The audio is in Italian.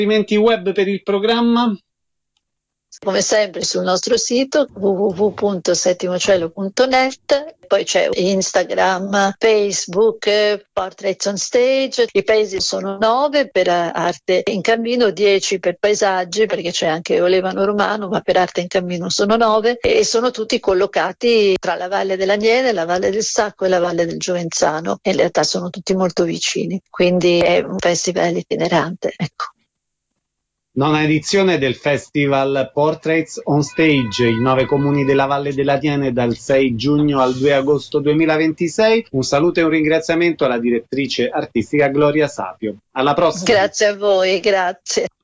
Riferimenti web per il programma? Come sempre sul nostro sito www.settimocielo.net, poi c'è Instagram, Facebook, Portraits on Stage. I paesi sono 9 per arte in cammino, 10 per paesaggi, perché c'è anche Olevano Romano, ma per arte in cammino sono 9 e sono tutti collocati tra la Valle dell'Aniene, la Valle del Sacco e la Valle del Giovenzano. In realtà sono tutti molto vicini, quindi è un festival itinerante, ecco. Nona edizione del Festival Portraits on Stage, i 9 comuni della Valle dell'Aniene dal 6 giugno al 2 agosto 2026. Un saluto e un ringraziamento alla direttrice artistica Gloria Sapio. Alla prossima! Grazie a voi, grazie.